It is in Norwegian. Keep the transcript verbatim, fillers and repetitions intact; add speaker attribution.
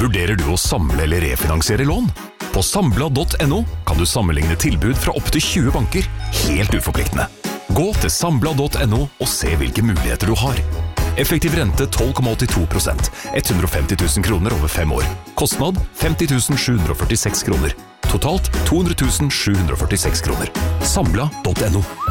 Speaker 1: Vurderer du å samle eller refinansiere lån? På Sambla punktum no kan du sammenligne tilbud fra opp til tjue banker, helt uforpliktende. Gå til Sambla punktum no og se hvilke muligheter du har. Effektiv rente tolv komma åttito prosent, hundre og femti tusen kroner over fem år. Kostnad femti tusen sju hundre og førtiseks kroner. Totalt to hundre tusen sju hundre og førtiseks kroner. Sambla punktum no.